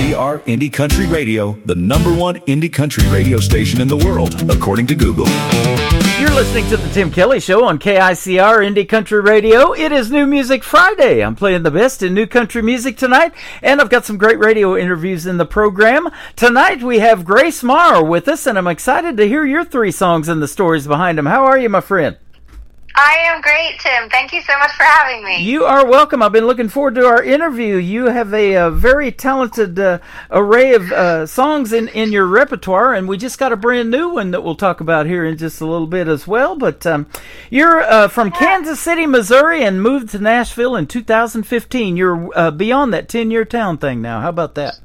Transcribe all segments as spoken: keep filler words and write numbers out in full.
C R Indie Country Radio, the number one indie country radio station in the world, according to Google. You're listening to the Tim Kelly Show on K I C R Indie Country Radio. It is New Music Friday. I'm playing the best in new country music tonight, and I've got some great radio interviews in the program. Tonight we have Grace Marr with us, and I'm excited to hear your three songs and the stories behind them. How are you, my friend? I am great, Tim. Thank you so much for having me. You are welcome. I've been looking forward to our interview. You have a, a very talented uh, array of uh, songs in, in your repertoire, and we just got a brand new one that we'll talk about here in just a little bit as well. But um, you're uh, from Kansas City, Missouri, and moved to Nashville in two thousand fifteen. You're uh, beyond that ten-year town thing now. How about that?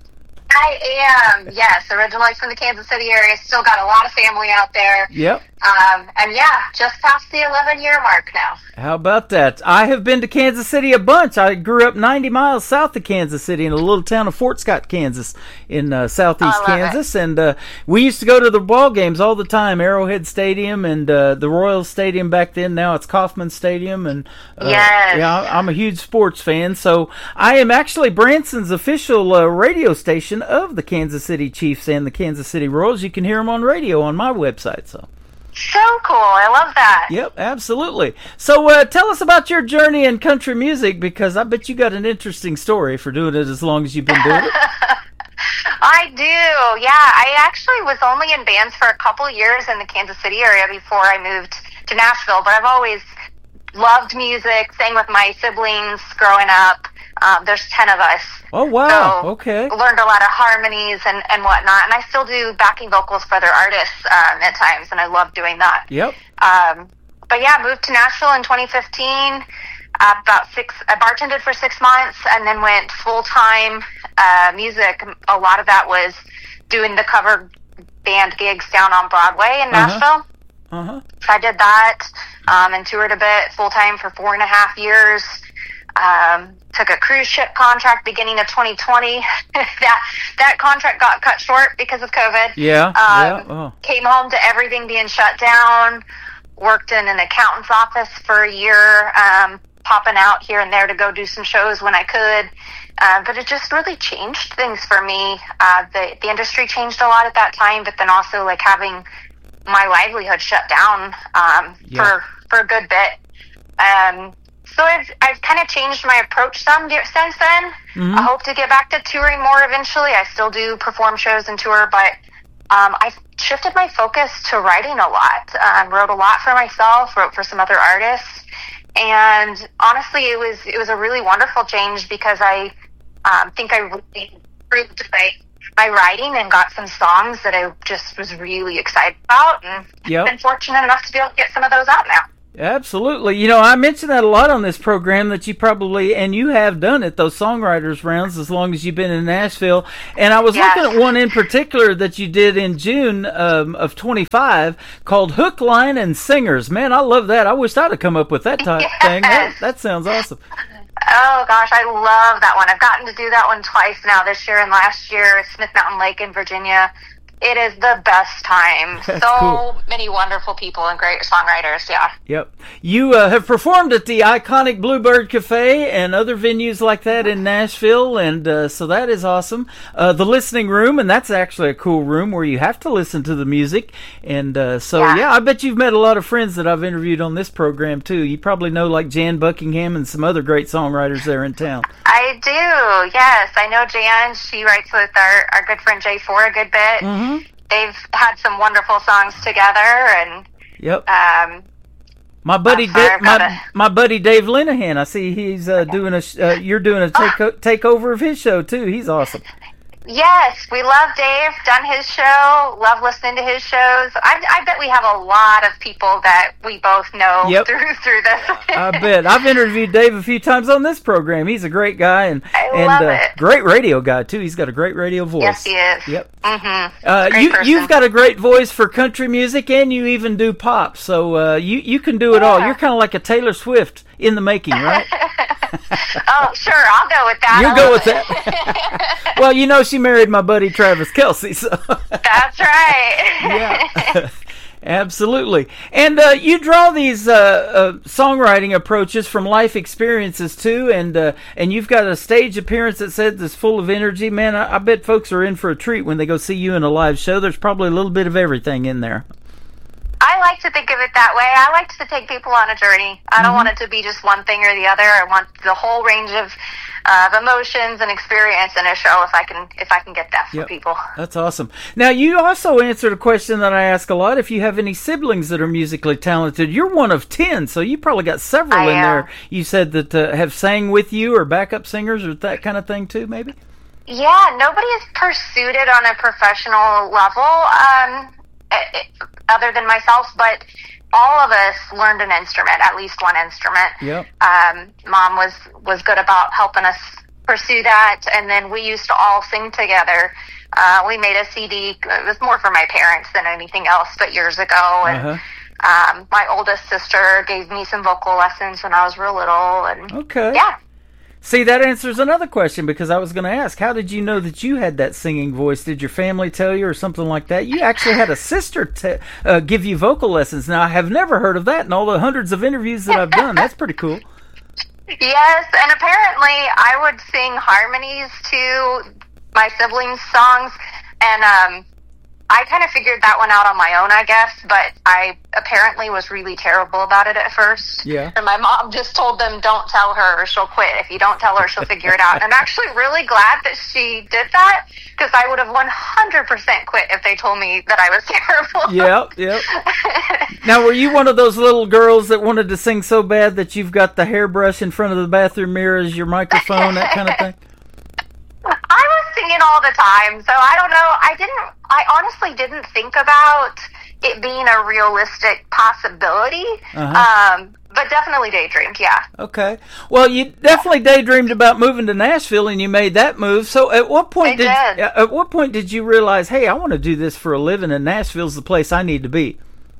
I am, yes. Originally from the Kansas City area. Still got a lot of family out there. Yep. Um, and yeah, just past the eleven-year mark now. How about that? I have been to Kansas City a bunch. I grew up ninety miles south of Kansas City in a little town of Fort Scott, Kansas, in uh, southeast Kansas. It. And uh, we used to go to the ball games all the time, Arrowhead Stadium and uh, the Royals Stadium back then. Now it's Kauffman Stadium. And uh, yes. Yeah, I'm a huge sports fan. So I am actually Branson's official uh, radio station of the Kansas City Chiefs and the Kansas City Royals. You can hear them on radio on my website. So. So cool. I love that. Yep, absolutely. So uh, tell us about your journey in country music, because I bet you got an interesting story for doing it as long as you've been doing it. I do, yeah. I actually was only in bands for a couple years in the Kansas City area before I moved to Nashville, but I've always loved music, sang with my siblings growing up. Um, there's ten of us. Oh, wow. So okay. Learned a lot of harmonies and, and whatnot. And I still do backing vocals for other artists um, at times, and I love doing that. Yep. Um, but yeah, moved to Nashville in twenty fifteen. Uh, about six, I bartended for six months and then went full-time uh, music. A lot of that was doing the cover band gigs down on Broadway in Nashville. Uh-huh. Uh-huh. So I did that um, and toured a bit full-time for four and a half years. Um, took a cruise ship contract beginning of twenty twenty. that that contract got cut short because of COVID. Yeah. Um, yeah. Oh. Came home to everything being shut down. Worked in an accountant's office for a year, um, popping out here and there to go do some shows when I could. Uh, but it just really changed things for me. Uh, the the industry changed a lot at that time, but then also like having my livelihood shut down um, yeah. for for a good bit. Um, So I've I've kind of changed my approach some since then. Mm-hmm. I hope to get back to touring more eventually. I still do perform shows and tour, but um, I've shifted my focus to writing a lot. Um, wrote a lot for myself, wrote for some other artists, and honestly, it was it was a really wonderful change because I um, think I really improved my my writing and got some songs that I just was really excited about, and yep. been fortunate enough to be able to get some of those out now. Absolutely. You know, I mentioned that a lot on this program, that you probably, and you have done it, those songwriters rounds, as long as you've been in Nashville. And I was yes. looking at one in particular that you did in June um, of twenty-five called Hook, Line, and Singers. Man, I love that. I wish I'd have come up with that type yes. thing. That, that sounds awesome. Oh, gosh, I love that one. I've gotten to do that one twice now, this year and last year at Smith Mountain Lake in Virginia. It is the best time. That's so cool. many wonderful people and great songwriters, yeah. Yep. You uh, have performed at the iconic Bluebird Cafe and other venues like that in Nashville, and uh, so that is awesome. Uh, the Listening Room, and that's actually a cool room where you have to listen to the music. And uh, so, yeah. yeah, I bet you've met a lot of friends that I've interviewed on this program, too. You probably know, like, Jan Buckingham and some other great songwriters there in town. I do, yes. I know Jan. She writes with our, our good friend Jay Ford a good bit. Mm-hmm. They've had some wonderful songs together, and yep. Um, my buddy, sorry, da- my, my buddy Dave Linehan. I see he's uh, doing a. Sh- uh, you're doing a take o- takeover of his show too. He's awesome. Yes, we love Dave, done his show, love listening to his shows. I, I bet we have a lot of people that we both know yep. through through this. I bet. I've interviewed Dave a few times on this program. He's a great guy and, I and love uh, it. great radio guy, too. He's got a great radio voice. Yes, he is. Yep. Mm-hmm. Uh, great you, person. you've got a great voice for country music, and you even do pop, so uh, you, you can do it yeah. all. You're kind of like a Taylor Swift in the making, right? Oh, sure, I'll go with that. You'll go with that. Well, you know she married my buddy Travis Kelce, so. That's right. Yeah. Absolutely. And uh, you draw these uh, uh, songwriting approaches from life experiences, too, and uh, and you've got a stage appearance that said that's full of energy. Man, I, I bet folks are in for a treat when they go see you in a live show. There's probably a little bit of everything in there. I like to think of it that way. I like to take people on a journey. I don't mm-hmm. want it to be just one thing or the other. I want the whole range of uh, of emotions and experience in a show if I can if I can get that for yep. people. That's awesome. Now, you also answered a question that I ask a lot. If you have any siblings that are musically talented, you're one of ten, so you probably got several I in am. there. You said that uh, have sang with you or backup singers or that kind of thing too, maybe? Yeah, nobody has pursued it on a professional level. Um, it, other than myself, but all of us learned an instrument, at least one instrument. Yep. Um, Mom was, was good about helping us pursue that, and then we used to all sing together. Uh, we made a C D. It was more for my parents than anything else, but years ago. And uh-huh. um, my oldest sister gave me some vocal lessons when I was real little. And okay. Yeah. See, that answers another question, because I was going to ask, how did you know that you had that singing voice? Did your family tell you or something like that? You actually had a sister te- uh, give you vocal lessons. Now, I have never heard of that in all the hundreds of interviews that I've done. That's pretty cool. Yes, and apparently I would sing harmonies to my siblings' songs, and um, I kind of figured that one out on my own, I guess, but I apparently was really terrible about it at first. Yeah. And my mom just told them, don't tell her or she'll quit. If you don't tell her, she'll figure it out. And I'm actually really glad that she did that, because I would have one hundred percent quit if they told me that I was terrible. Yep, yep. Now, were you one of those little girls that wanted to sing so bad that you've got the hairbrush in front of the bathroom mirror as your microphone, that kind of thing? I was singing all the time, so I don't know. I didn't, I honestly didn't think about it being a realistic possibility, uh-huh. um, but definitely daydreamed, yeah. Okay. Well, you definitely daydreamed about moving to Nashville, and you made that move. So at what point did, did. at what point did you realize, hey, I want to do this for a living, and Nashville's the place I need to be?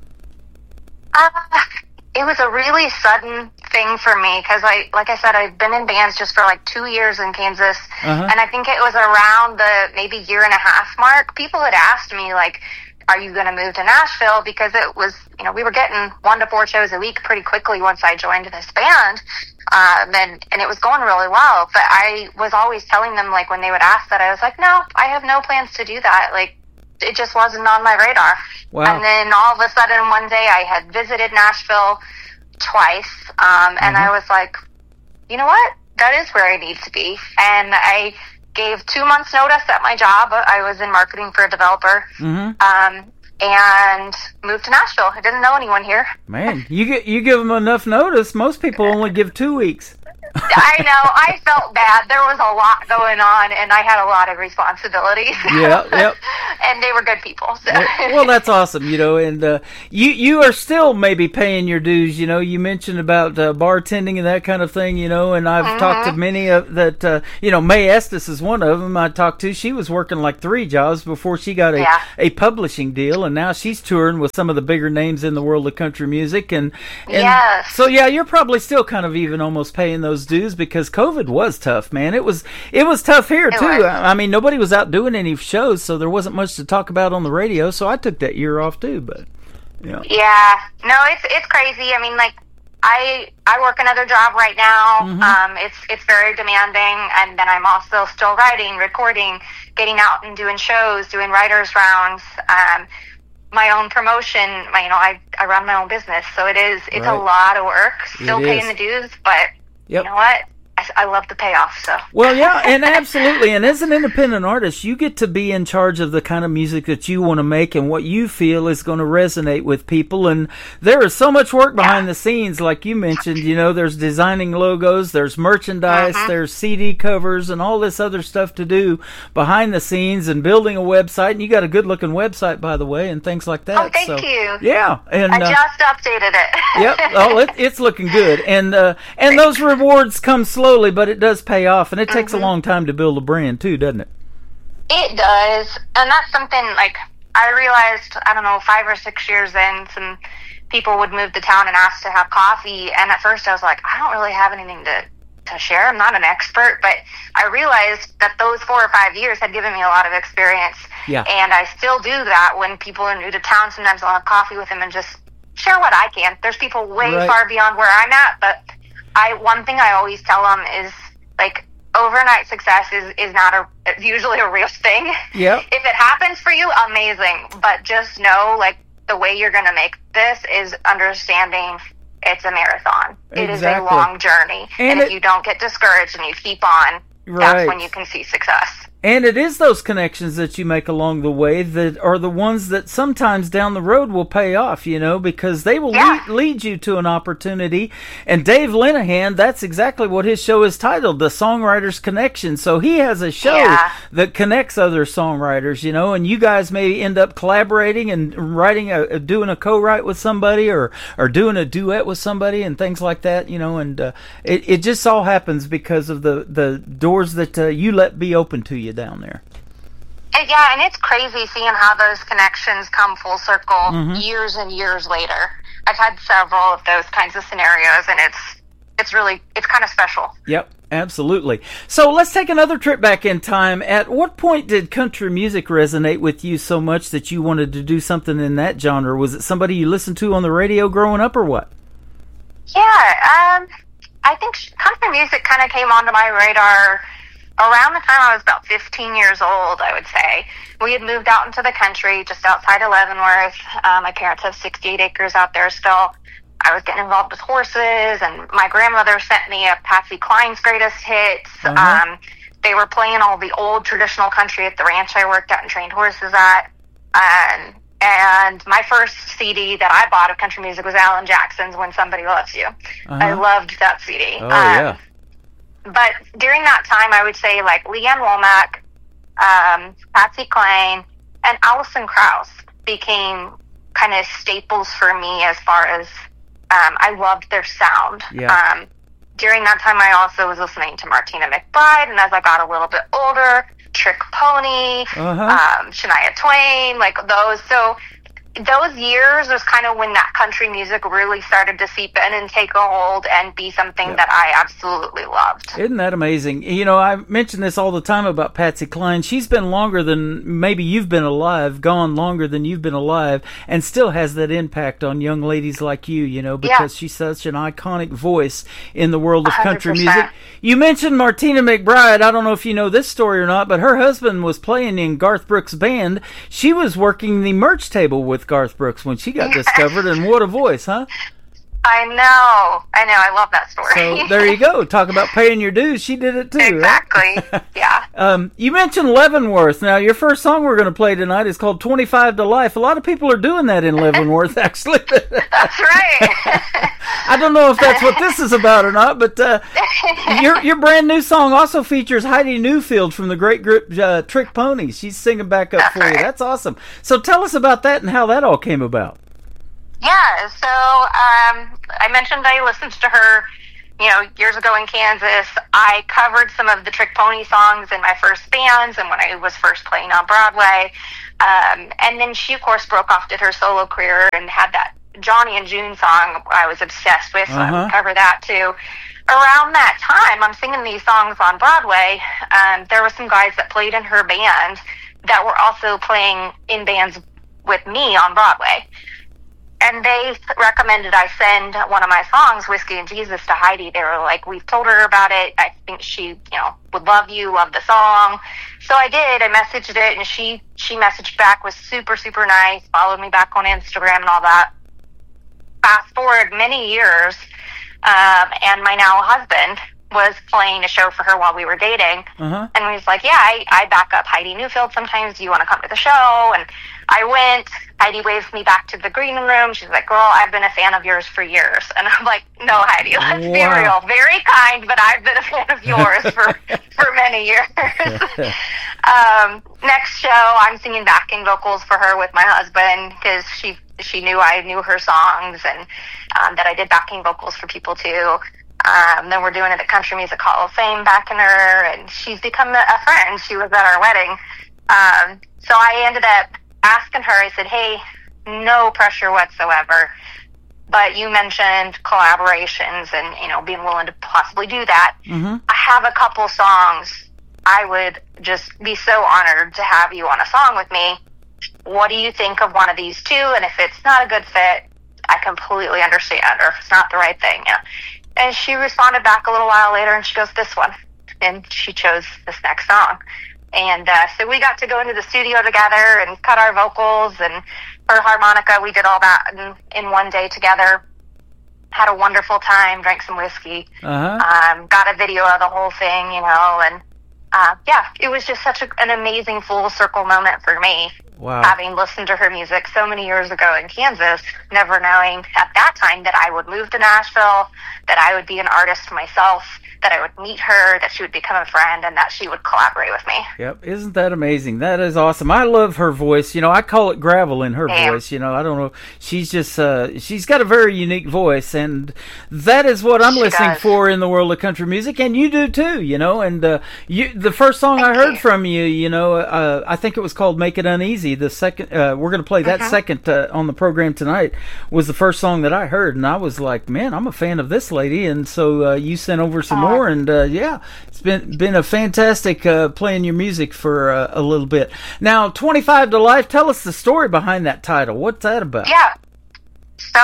Uh, it was a really sudden thing for me, because I, like I said, I've been in bands just for like two years in Kansas, uh-huh. and I think it was around the maybe year and a half mark. People had asked me, like, are you going to move to Nashville? Because it was, you know, we were getting one to four shows a week pretty quickly once I joined this band, um, and, and it was going really well. But I was always telling them, like, when they would ask that, I was like, no, I have no plans to do that. Like, it just wasn't on my radar. Wow. And then all of a sudden one day I had visited Nashville twice, um, and mm-hmm. I was like, you know what? That is where I need to be. And I gave two months notice at my job. I was in marketing for a developer, mm-hmm. um, and moved to Nashville. I didn't know anyone here. Man, you get you give them enough notice. Most people only give two weeks. I know. I felt bad. There was a lot going on, and I had a lot of responsibilities. Yeah, yep. And they were good people. So. Well, well, that's awesome, you know. And uh, you you are still maybe paying your dues. You know, you mentioned about uh, bartending and that kind of thing. You know, and I've mm-hmm. talked to many of that. Uh, you know, Mae Estes is one of them. I talked to. She was working like three jobs before she got a yeah. a publishing deal, and now she's touring with some of the bigger names in the world of country music. And, and yes. so yeah, you're probably still kind of even almost paying those dues, because COVID was tough, man. It was it was tough here it too. Was. I mean, nobody was out doing any shows, so there wasn't much to talk about on the radio. So I took that year off too. But yeah, yeah, no, it's it's crazy. I mean, like I I work another job right now. Mm-hmm. Um, it's it's very demanding, and then I'm also still writing, recording, getting out and doing shows, doing writers rounds. Um, my own promotion, my, you know, I I run my own business, so it is it's right. a lot of work. Still it paying is. the dues, but yep. you know what? I, I love the payoff. So well, yeah, and absolutely. And as an independent artist, you get to be in charge of the kind of music that you want to make and what you feel is going to resonate with people. And there is so much work behind yeah. the scenes, like you mentioned. You know, there's designing logos, there's merchandise, mm-hmm. there's C D covers, and all this other stuff to do behind the scenes, and building a website. And you got a good-looking website, by the way, and things like that. Oh, thank so, you. Yeah, and I uh, just updated it. Yep. Oh, it, it's looking good, and uh, and those rewards come slowly, but it does pay off, and it takes mm-hmm. a long time to build a brand too, doesn't it? It does, and that's something like I realized. I don't know, five or six years in, some people would move to town and ask to have coffee, and at first I was like, I don't really have anything to to share. I'm not an expert, but I realized that those four or five years had given me a lot of experience. Yeah. And I still do that when people are new to town. Sometimes I'll have coffee with them and just share what I can. There's people way Right. far beyond where I'm at, but I one thing I always tell them is, like, overnight success is, is not a usually a real thing. Yep. If it happens for you, amazing. But just know, like, the way you're going to make this is understanding it's a marathon. It is a Exactly. long journey. And And, it- if you don't get discouraged and you keep on, Right. that's when you can see success. And it is those connections that you make along the way that are the ones that sometimes down the road will pay off, you know, because they will Yeah. lead, lead you to an opportunity. And Dave Linehan, that's exactly what his show is titled, The Songwriters Connection. So he has a show Yeah. that connects other songwriters, you know, and you guys may end up collaborating and writing a, doing a co-write with somebody or, or doing a duet with somebody and things like that, you know, and uh, it, it just all happens because of the, the doors that uh, you let be open to you down there. And yeah, and it's crazy seeing how those connections come full circle Mm-hmm. years and years later. I've had several of those kinds of scenarios, and it's it's really it's kind of special. Yep, absolutely. So let's take another trip back in time. At what point did country music resonate with you so much that you wanted to do something in that genre? Was it somebody you listened to on the radio growing up or what? Yeah, um, I think sh- country music kind of came onto my radar around the time I was about fifteen years old, I would say. We had moved out into the country just outside of Leavenworth. Uh, my parents have sixty-eight acres out there still. I was getting involved with horses, and my grandmother sent me a Patsy Cline's greatest hits. Uh-huh. Um, they were playing all the old traditional country at the ranch I worked at and trained horses at. Um, and my first C D that I bought of country music was Alan Jackson's When Somebody Loves You. I Uh-huh. loved that C D. Oh, Um, yeah. But during that time, I would say, like, Leanne Womack, um, Patsy Cline, and Alison Krauss became kind of staples for me as far as um, I loved their sound. Yeah. Um, during that time, I also was listening to Martina McBride, and as I got a little bit older, Trick Pony, Uh-huh. um, Shania Twain, like those. So those years was kind of when that country music really started to seep in and take a hold and be something Yeah. that I absolutely loved. Isn't that amazing? You know, I mention this all the time about Patsy Cline. She's been longer than maybe you've been alive, gone longer than you've been alive, and still has that impact on young ladies like you, you know, because Yeah. she's such an iconic voice in the world of country one hundred percent. music. You mentioned Martina McBride. I don't know if you know this story or not, but her husband was playing in Garth Brooks' band. She was working the merch table with Garth Brooks when she got discovered, and what a voice, huh? I know. I know. I love that story. So there you go. Talk about paying your dues. She did it too, right? Exactly. Yeah. Um, you mentioned Leavenworth. Now, your first song we're going to play tonight is called twenty-five to Life. A lot of people are doing that in Leavenworth, actually. That's right. I don't know if that's what this is about or not, but uh, your your brand new song also features Heidi Newfield from the great group uh, Trick Pony. She's singing back up That's for you. right. That's awesome. So tell us about that and how that all came about. Yeah, so um, I mentioned I listened to her, you know, years ago in Kansas. I covered some of the Trick Pony songs in my first bands and when I was first playing on Broadway. Um, and then she, of course, broke off, did her solo career, and had that Johnny and June song I was obsessed with, so I Uh-huh. would cover that too. Around that time, I'm singing these songs on Broadway. Um, there were some guys that played in her band that were also playing in bands with me on Broadway. And they recommended I send one of my songs, Whiskey and Jesus, to Heidi. They were like, we've told her about it. I think she, you know, would love you, love the song. So I did. I messaged it, and she, she messaged back, was super, super nice, followed me back on Instagram and all that. Fast forward many years, um, and my now husband was playing a show for her while we were dating. Uh-huh. And he was like, yeah, I, I back up Heidi Newfield sometimes. Do you want to come to the show? And I went. Heidi waved me back to the green room. She's like, girl, I've been a fan of yours for years. And I'm like, no, Heidi, let's be Wow. real. Very kind, but I've been a fan of yours for, for many years. um, next show, I'm singing backing vocals for her with my husband because she, she knew I knew her songs and um, that I did backing vocals for people too. Um, then we're doing it at Country Music Hall of Fame backing her, and she's become a, a friend. She was at our wedding. Um, so I ended up asking her, I said, hey, no pressure whatsoever. but you mentioned collaborations and, you know, being willing to possibly do that. Mm-hmm. I have a couple songs. I would just be so honored to have you on a song with me. What do you think of one of these two? And if it's not a good fit, I completely understand, or if it's not the right thing. Yeah. And she responded back a little while later, and she goes, this one. And she chose this next song. And uh, so we got to go into the studio together and cut our vocals and her harmonica. We did all that in, in one day together. Had a wonderful time, drank some whiskey, Uh-huh. um, got a video of the whole thing, you know, and uh, yeah, it was just such a, an amazing full circle moment for me. Wow. Having listened to her music so many years ago in Kansas, never knowing at that time that I would move to Nashville, that I would be an artist myself, that I would meet her, that she would become a friend, and that she would collaborate with me. Yep, isn't that amazing? That is awesome. I love her voice. You know, I call it gravel in her Damn. voice. You know, I don't know. She's just, uh, she's got a very unique voice, and that is what I'm She listening does. for in the world of country music, and you do too, you know. And uh, you, the first song Thank I heard you. from you, you know, uh, I think it was called Make It Uneasy. The second, uh, we're going to play that Mhm. second uh, on the program tonight, was the first song that I heard, and I was like, man, I'm a fan of this lady. And so uh, you sent over some Aw. more, and uh, yeah. Yeah, it's been been a fantastic uh, playing your music for uh, a little bit. Now, twenty-five to Life, tell us the story behind that title. What's that about? Yeah. So,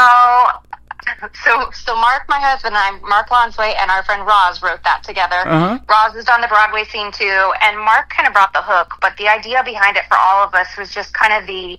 so, so Mark, my husband, and I, Mark Lonsway, and our friend Roz wrote that together. Uh-huh. Roz has done the Broadway scene too, and Mark kind of brought the hook, but the idea behind it for all of us was just kind of the,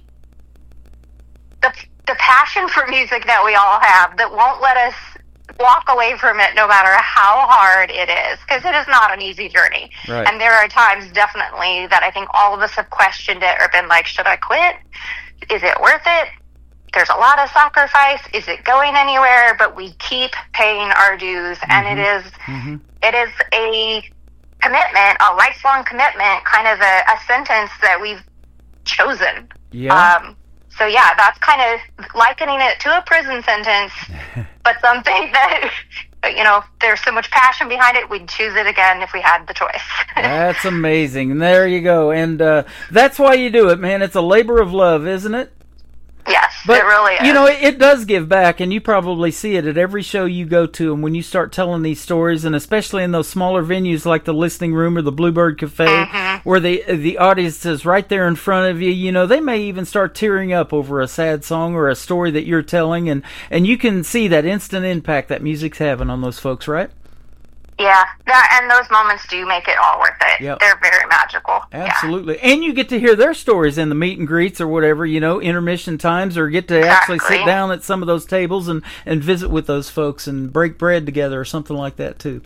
the, the passion for music that we all have that won't let us walk away from it no matter how hard it is, because it is not an easy journey. Right. And there are times definitely that I think all of us have questioned it or been like, should I quit? Is it worth it? There's a lot of sacrifice. Is it going anywhere? But we keep paying our dues, Mm-hmm. and it is Mm-hmm. it is a commitment, a lifelong commitment, kind of a, a sentence that we've chosen. Yeah. Um, so yeah, that's kind of likening it to a prison sentence, but something that, you know, there's so much passion behind it, we'd choose it again if we had the choice. That's amazing. And there you go. And uh, that's why you do it, man. It's a labor of love, isn't it? Yes, But, it really is. you know, it, it does give back, and you probably see it at every show you go to. And when you start telling these stories, and especially in those smaller venues like the Listening Room or the Bluebird Cafe, Mm-hmm. where the the audience is right there in front of you, you know, they may even start tearing up over a sad song or a story that you're telling, and, and you can see that instant impact that music's having on those folks, right? Yeah, that, and those moments do make it all worth it. Yep. They're very magical. Yeah. Absolutely. And you get to hear their stories in the meet and greets or whatever, you know, intermission times, or get to actually sit Exactly. down at some of those tables and, and visit with those folks and break bread together or something like that too.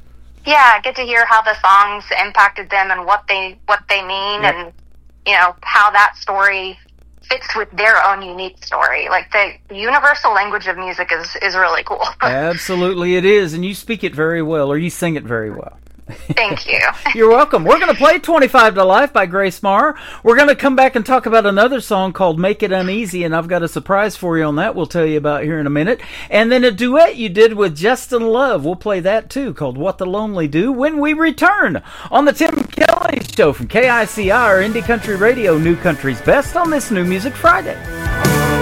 Yeah, get to hear how the songs impacted them and what they what they mean, Yep. and you know how that story fits with their own unique story. Like the universal language of music is is really cool. Absolutely it is, and you speak it very well, or you sing it very well. Thank you. You're welcome. We're going to play twenty-five to Life by Grace Marr. We're going to come back and talk about another song called Make It Uneasy, and I've got a surprise for you on that we'll tell you about here in a minute. And then a duet you did with Justin Love. We'll play that too, called What the Lonely Do, when we return on the Tim Kelly Show from K I C R, Indie Country Radio, New Country's Best, on this New Music Friday.